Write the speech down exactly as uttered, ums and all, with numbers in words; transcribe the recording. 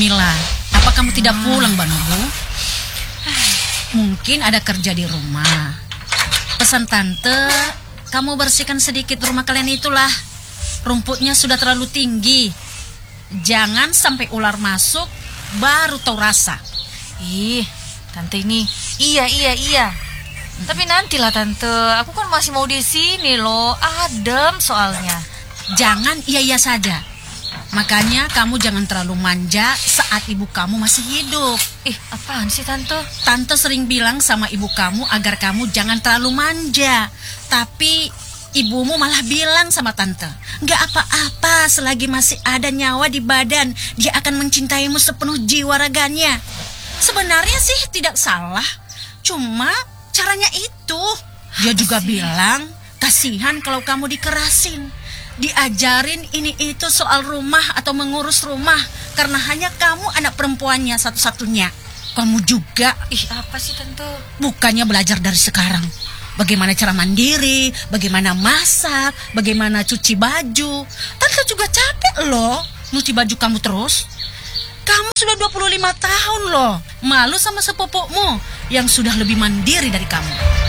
Mila, apa kamu tidak pulang, Mbak Nubu? Mungkin ada kerja di rumah. Pesan tante, kamu bersihkan sedikit rumah kalian itulah. Rumputnya sudah terlalu tinggi. Jangan sampai ular masuk, baru tahu rasa. Ih, tante ini, iya iya iya. Tapi nantilah tante, aku kan masih mau di sini loh, adem soalnya. Jangan iya-iya saja. Makanya kamu jangan terlalu manja saat ibu kamu masih hidup. Ih, apaan sih tante? Tante sering bilang sama ibu kamu agar kamu jangan terlalu manja. Tapi ibumu malah bilang sama tante, gak apa-apa selagi masih ada nyawa di badan, dia akan mencintaimu sepenuh jiwa raganya. Sebenarnya sih tidak salah, cuma caranya itu. Dia juga bilang, kasihan kalau kamu dikerasin, diajarin ini itu soal rumah atau mengurus rumah, karena hanya kamu anak perempuannya satu-satunya. Kamu juga, ih apa sih tante? Bukannya belajar dari sekarang bagaimana cara mandiri, bagaimana masak, bagaimana cuci baju. Tante juga capek loh nyuci baju kamu terus. Kamu sudah dua puluh lima tahun loh, malu sama sepupumu yang sudah lebih mandiri dari kamu.